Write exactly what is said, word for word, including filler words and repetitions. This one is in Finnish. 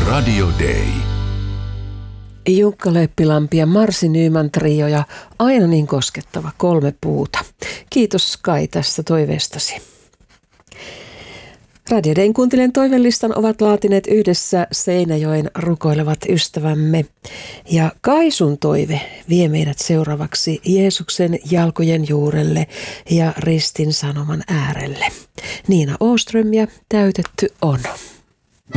Radio Day. Jukka Leppilampi ja Marsi Nyman trio ja aina niin koskettava Kolme puuta. Kiitos Kai tästä toiveestasi. Radio Dayn kuuntelijan toivelistan ovat laatineet yhdessä Seinäjoen rukoilevat ystävämme. Ja Kaisun toive vie meidät seuraavaksi Jeesuksen jalkojen juurelle ja ristin sanoman äärelle. Niina Åström ja Täytetty on.